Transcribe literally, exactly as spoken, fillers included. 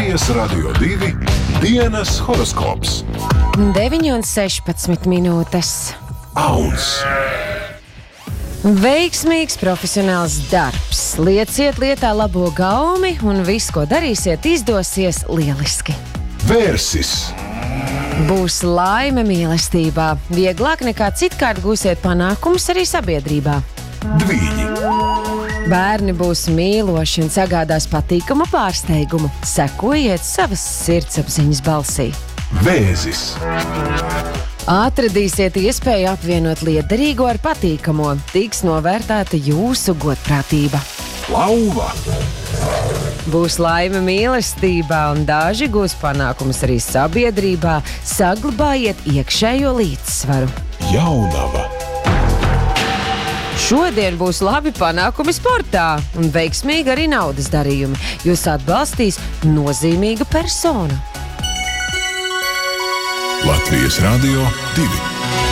Latvijas Radio divi dienas horoskops. deviņi un sešpadsmit minūtes. Auns. Veiksmīgs profesionāls darbs. Lieciet lietā labo gaumi un viss, ko darīsiet, izdosies lieliski. Vērsis. Būs laime mīlestībā. Vieglāk nekā citkārt gūsiet panākumus arī sabiedrībā. Dvīņi. Bērni būs mīloši un sagādās patīkamu pārsteigumu. Sekojiet savas sirdsapziņas balsī. Vēzis. Atradīsiet iespēju apvienot liederīgo ar patīkamo. Tiks novērtēta jūsu godprātība. Lauva. Būs laime mīlestībā un daži gūs panākumus arī sabiedrībā. Saglabājiet iekšējo līdzsvaru. Jaunava. Šodien būs labi panākumi sportā un veiksmīgi arī naudas darījumi. Jūs atbalstīs nozīmīga persona. Latvijas Radio divi.